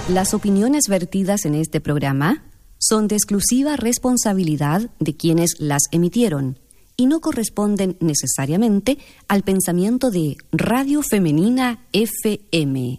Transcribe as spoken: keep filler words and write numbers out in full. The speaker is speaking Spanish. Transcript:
Las opiniones vertidas en este programa son de exclusiva responsabilidad de quienes las emitieron y no corresponden necesariamente al pensamiento de Radio Femenina F M.